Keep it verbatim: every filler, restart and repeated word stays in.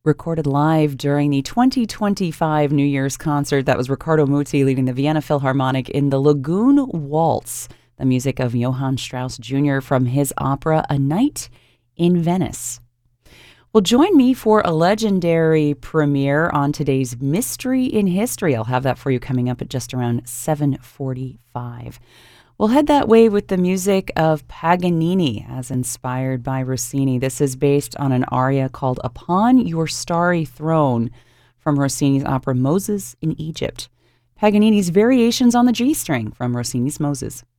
recorded live during the twenty twenty-five New Year's concert. That was Riccardo Muti leading the Vienna Philharmonic in the Lagoon Waltz, the music of Johann Strauss Junior from his opera A Night in Venice. Well, join me for a legendary premiere on today's Mystery in History. I'll have that for you coming up at just around seven forty-five. We'll head that way with the music of Paganini, as inspired by Rossini. This is based on an aria called Upon Your Starry Throne from Rossini's opera Moses in Egypt. Paganini's Variations on the G string from Rossini's Moses.